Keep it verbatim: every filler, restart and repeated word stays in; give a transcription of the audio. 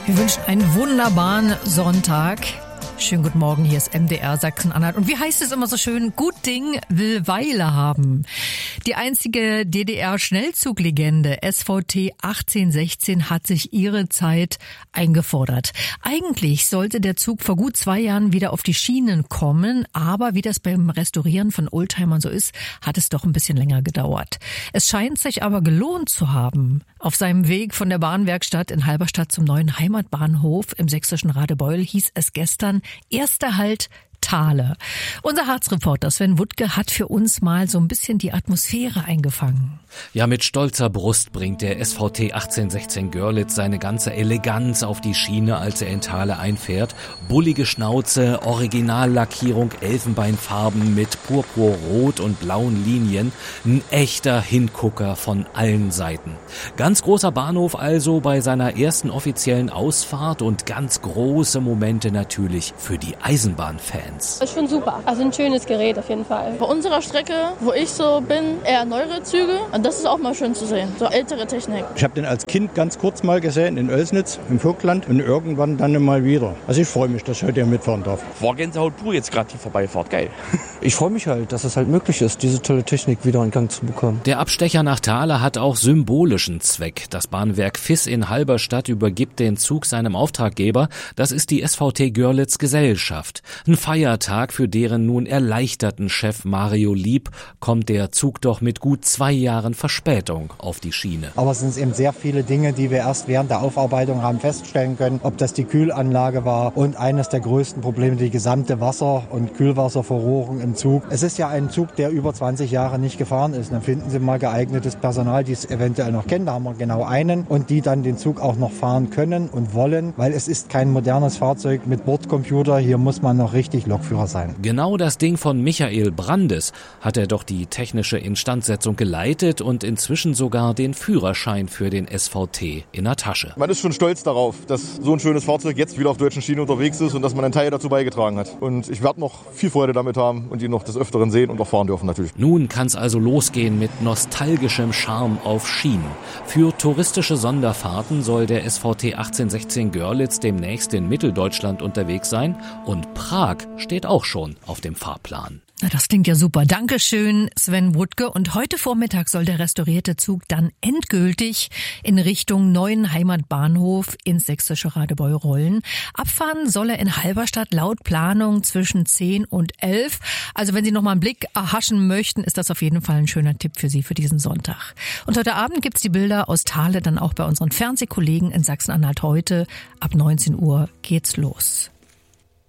Wir wünschen einen wunderbaren Sonntag. Schönen guten Morgen, hier ist M D R Sachsen-Anhalt. Und wie heißt es immer so schön? Gut Ding will Weile haben. Die einzige D D R-Schnellzuglegende S V T achtzehn-sechzehn hat sich ihre Zeit eingefordert. Eigentlich sollte der Zug vor gut zwei Jahren wieder auf die Schienen kommen, aber wie das beim Restaurieren von Oldtimern so ist, hat es doch ein bisschen länger gedauert. Es scheint sich aber gelohnt zu haben. Auf seinem Weg von der Bahnwerkstatt in Halberstadt zum neuen Heimatbahnhof im sächsischen Radebeul hieß es gestern: Erster Halt Thale. Unser Harzreporter Sven Wuttke hat für uns mal so ein bisschen die Atmosphäre eingefangen. Ja, mit stolzer Brust bringt der S V T achtzehn-sechzehn Görlitz seine ganze Eleganz auf die Schiene, als er in Thale einfährt. Bullige Schnauze, Originallackierung, Elfenbeinfarben mit purpurrot und blauen Linien. Ein echter Hingucker von allen Seiten. Ganz großer Bahnhof also bei seiner ersten offiziellen Ausfahrt und ganz große Momente natürlich für die Eisenbahnfans. Das ist schon super. Also ein schönes Gerät auf jeden Fall. Bei unserer Strecke, wo ich so bin, eher neuere Züge. Und das ist auch mal schön zu sehen. So ältere Technik. Ich habe den als Kind ganz kurz mal gesehen in Oelsnitz im Vogtland und irgendwann dann mal wieder. Also ich freue mich, dass ich heute hier mitfahren darf. War Gänsehaut pur jetzt gerade die Vorbeifahrt. Geil. Ich freue mich halt, dass es halt möglich ist, diese tolle Technik wieder in Gang zu bekommen. Der Abstecher nach Thale hat auch symbolischen Zweck. Das Bahnwerk Viss in Halberstadt übergibt den Zug seinem Auftraggeber. Das ist die S V T Görlitz Gesellschaft. Ein Feiertag, für deren nun erleichterten Chef Mario Lieb kommt der Zug doch mit gut zwei Jahren Verspätung auf die Schiene. Aber es sind eben sehr viele Dinge, die wir erst während der Aufarbeitung haben feststellen können, ob das die Kühlanlage war und eines der größten Probleme, die gesamte Wasser- und Kühlwasserverrohrung im Zug. Es ist ja ein Zug, der über zwanzig Jahre nicht gefahren ist. Dann finden Sie mal geeignetes Personal, die es eventuell noch kennen. Da haben wir genau einen und die dann den Zug auch noch fahren können und wollen, weil es ist kein modernes Fahrzeug mit Bordcomputer. Hier muss man noch richtig Lokführer sein. Genau das Ding von Michael Brandes hat er doch die technische Instandsetzung geleitet und inzwischen sogar den Führerschein für den S V T in der Tasche. Man ist schon stolz darauf, dass so ein schönes Fahrzeug jetzt wieder auf deutschen Schienen unterwegs ist und dass man einen Teil dazu beigetragen hat. Und ich werde noch viel Freude damit haben und ihn noch des Öfteren sehen und auch fahren dürfen natürlich. Nun kann es also losgehen mit nostalgischem Charme auf Schienen. Für touristische Sonderfahrten soll der S V T achtzehn-sechzehn Görlitz demnächst in Mitteldeutschland unterwegs sein und Prag steht auch schon auf dem Fahrplan. Na, das klingt ja super. Dankeschön, Sven Wuttke. Und heute Vormittag soll der restaurierte Zug dann endgültig in Richtung neuen Heimatbahnhof ins sächsische Radebeul rollen. Abfahren soll er in Halberstadt laut Planung zwischen zehn und elf. Also wenn Sie noch mal einen Blick erhaschen möchten, ist das auf jeden Fall ein schöner Tipp für Sie für diesen Sonntag. Und heute Abend gibt's die Bilder aus Thale dann auch bei unseren Fernsehkollegen in Sachsen-Anhalt heute. Ab neunzehn Uhr geht's los.